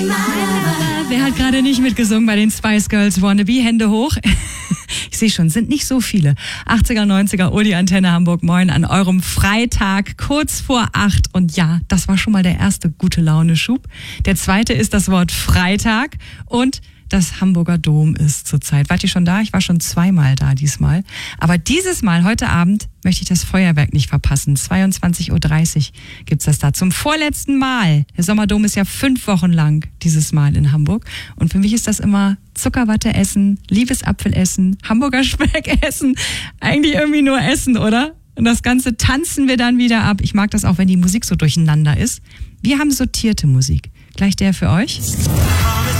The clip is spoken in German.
Wer hat gerade nicht mitgesungen bei den Spice Girls Wannabe? Hände hoch. Ich sehe schon, sind nicht so viele. 80er, 90er, Uli Antenne Hamburg, moin an eurem Freitag, kurz vor 8. Und ja, das war schon mal der erste Gute-Laune-Schub. Der zweite ist das Wort Freitag und das Hamburger Dom ist zurzeit. Wart ihr schon da? Ich war schon zweimal da diesmal. Aber dieses Mal, heute Abend, möchte ich das Feuerwerk nicht verpassen. 22.30 Uhr gibt's das da zum vorletzten Mal. Der Sommerdom ist ja 5 Wochen lang dieses Mal in Hamburg. Und für mich ist das immer Zuckerwatte essen, Liebesapfel essen, Hamburger Speck essen. Eigentlich irgendwie nur essen, oder? Und das Ganze tanzen wir dann wieder ab. Ich mag das auch, wenn die Musik so durcheinander ist. Wir haben sortierte Musik. Gleich der für euch.